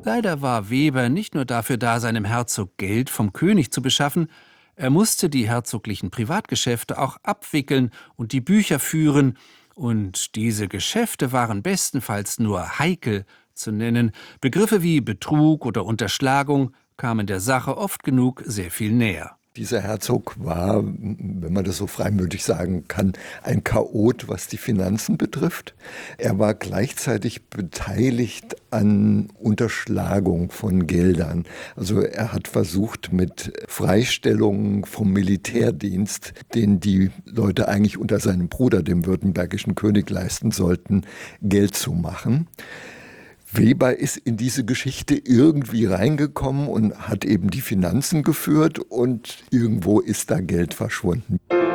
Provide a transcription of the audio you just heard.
Leider war Weber nicht nur dafür da, seinem Herzog Geld vom König zu beschaffen, er musste die herzoglichen Privatgeschäfte auch abwickeln und die Bücher führen, und diese Geschäfte waren bestenfalls nur heikel zu nennen. Begriffe wie Betrug oder Unterschlagung kamen der Sache oft genug sehr viel näher. Dieser Herzog war, wenn man das so freimütig sagen kann, ein Chaot, was die Finanzen betrifft. Er war gleichzeitig beteiligt an Unterschlagung von Geldern. Also er hat versucht, mit Freistellungen vom Militärdienst, den die Leute eigentlich unter seinem Bruder, dem württembergischen König, leisten sollten, Geld zu machen. Weber ist in diese Geschichte irgendwie reingekommen und hat eben die Finanzen geführt und irgendwo ist da Geld verschwunden.